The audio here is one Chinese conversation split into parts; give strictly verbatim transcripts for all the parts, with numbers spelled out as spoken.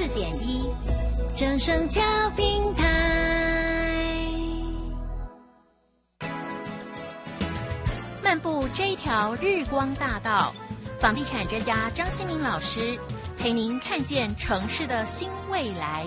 四点一，正声调频台。漫步这一条日光大道，房地产专家张新民老师陪您看见城市的新未来。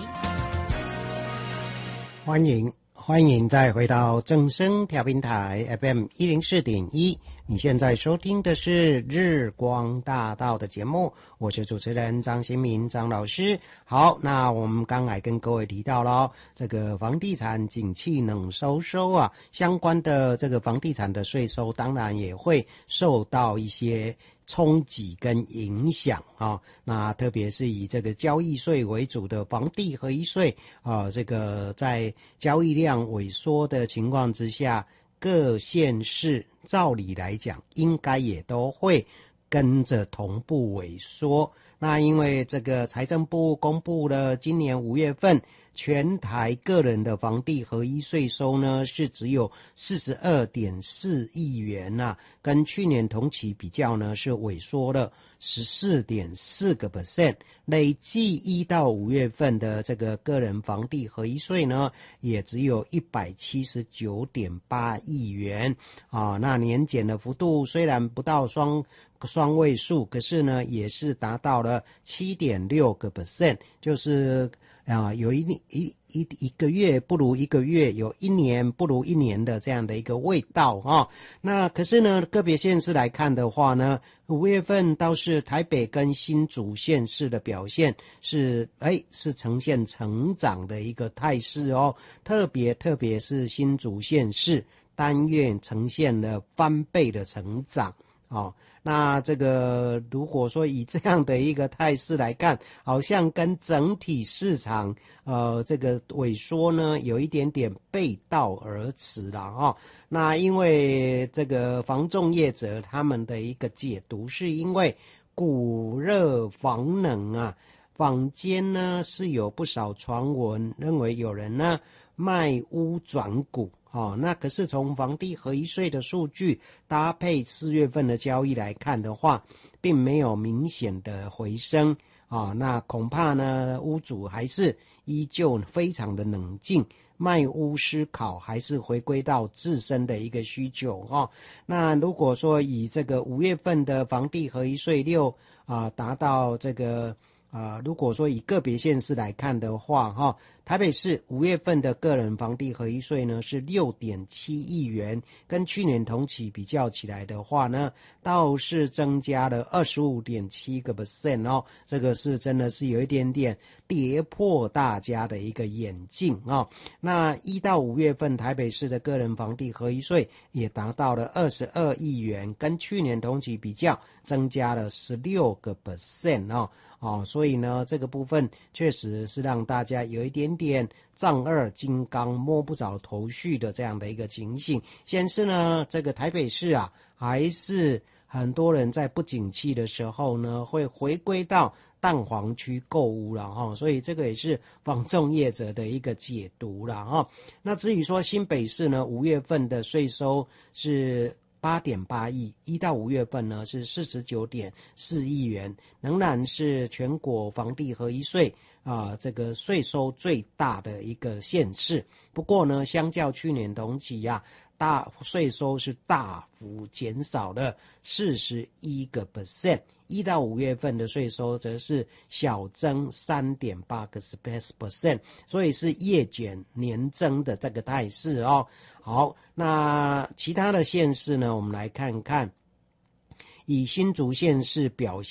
欢迎欢迎再回到正声调频台 F M 一零四点一，你现在收听的是日光大道的节目，我是主持人张新民张老师。好，那我们刚才跟各位提到了这个房地产景气冷收收啊，相关的这个房地产的税收当然也会受到一些冲击跟影响啊，那特别是以这个交易税为主的房地合一税啊，这个在交易量萎缩的情况之下，各县市照理来讲应该也都会跟着同步萎缩。那因为这个财政部公布了今年五月份全台个人的房地合一税收呢是只有 四十二点四亿元呐、啊，跟去年同期比较呢是萎缩了 百分之十四点四， 累计一到五月份的这个个人房地合一税呢也只有一百七十九点八亿元啊，那年减的幅度虽然不到双双位数，可是呢也是达到了 七点六 个 percent， 就是啊，有一一一一个月不如一个月，有一年不如一年的这样的一个味道啊。那可是呢，个别县市来看的话呢，五月份倒是台北跟新竹县市的表现是哎是呈现成长的一个态势哦，特别特别是新竹县市单月呈现了翻倍的成长。哦，那这个如果说以这样的一个态势来看，好像跟整体市场呃这个萎缩呢有一点点背道而驰了哈、哦。那因为这个房仲业者他们的一个解读是因为股热房冷啊，坊间呢是有不少传闻认为有人呢卖屋转股。哦，那可是从房地合一税的数据搭配四月份的交易来看的话，并没有明显的回升啊、哦。那恐怕呢，屋主还是依旧非常的冷静，卖屋思考还是回归到自身的一个需求哈、哦。那如果说以这个五月份的房地合一税六啊达到这个。啊、呃，如果说以个别县市来看的话，哈，台北市五月份的个人房地合一税呢是 六点七亿元，跟去年同期比较起来的话呢，倒是增加了 二十五点七个 percent 哦，这个是真的是有一点点跌破大家的一个眼镜啊、哦。那一到五月份台北市的个人房地合一税也达到了二十二亿元，跟去年同期比较增加了十六个 percent 哦。哦，所以呢，这个部分确实是让大家有一点点丈二金刚摸不着头绪的这样的一个情形。显示呢，这个台北市啊，还是很多人在不景气的时候呢，会回归到蛋黄区购物了哈、哦，所以这个也是房仲业者的一个解读了哈、哦。那至于说新北市呢，五月份的税收是八点八亿，一到五月份呢是四十九点四亿元，仍然是全国房地合一税啊、呃、这个税收最大的一个县市。不过呢，相较去年同期啊，大税收是大幅减少了四十一个 percent， 一到五月份的税收则是小增 三点八个 percent， 所以是月减年增的这个态势哦。好，那其他的县市呢，我们来看看，以新竹县市表现